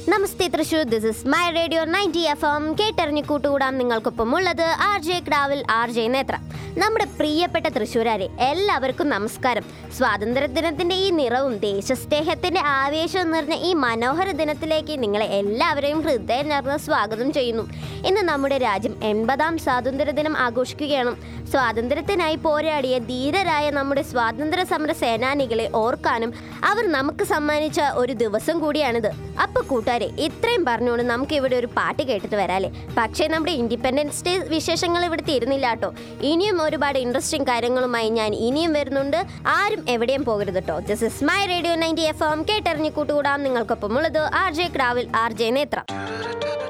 Namaste Thrissur, this is my radio 90 FM. കേട്ടറിഞ്ഞ് കൂട്ടുകൂടാം നിങ്ങൾക്കൊപ്പം ഉള്ളത് RJ ക്രാവിൽ, RJ നേത്ര. നമ്മുടെ പ്രിയപ്പെട്ട തൃശ്ശൂരാരെ എല്ലാവർക്കും നമസ്കാരം. സ്വാതന്ത്ര്യദിനത്തിന്റെ ഈ നിറവും ദേശസ്നേഹത്തിന്റെ ആവേശവും നിറഞ്ഞ ഈ മനോഹര ദിനത്തിലേക്ക് നിങ്ങളെ എല്ലാവരെയും ഹൃദയം നിറഞ്ഞ സ്വാഗതം ചെയ്യുന്നു. ഇന്ന് നമ്മുടെ രാജ്യം 80ാം സ്വാതന്ത്ര്യദിനം ആഘോഷിക്കുകയാണ്. സ്വാതന്ത്ര്യത്തിനായി പോരാടിയ ധീരരായ നമ്മുടെ സ്വാതന്ത്ര്യ സമര സേനാനികളെ ഓർക്കാനും അവർ നമുക്ക് സമ്മാനിച്ച ഒരു ദിവസം കൂടിയാണിത്. അപ്പൊ കൂട്ടുകാരെ, ഇത്രയും പറഞ്ഞുകൊണ്ട് നമുക്ക് ഇവിടെ ഒരു പാട്ട് കേട്ടിട്ട് വരാല്ലേ. പക്ഷേ നമ്മുടെ ഇൻഡിപെൻഡൻസ് ഡേ വിശേഷങ്ങൾ ഇവിടെ തീരുന്നില്ല കേട്ടോ. ഇനിയും ഒരുപാട് ഇൻട്രസ്റ്റിംഗ് കാര്യങ്ങളുമായി ഞാൻ ഇനിയും വരുന്നുണ്ട്. ആരും എവിടെയും പോകരുത് കേട്ടോ. This is my radio 90 FM. കേട്ടറിഞ്ഞ് കൂട്ടുകൂടാം നിങ്ങൾക്കൊപ്പം ഉള്ളത് RJ ക്രാവിൽ, RJ നേത്ര.